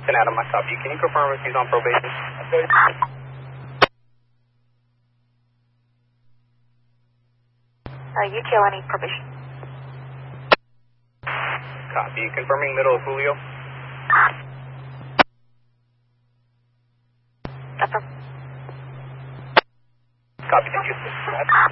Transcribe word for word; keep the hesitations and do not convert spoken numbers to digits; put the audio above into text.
Captain Adam, I copy. Can you confirm if he's on probation? Uh, U T L, I need probation. Copy. Confirming middle of Julio. Affirm. Copy. Thank you.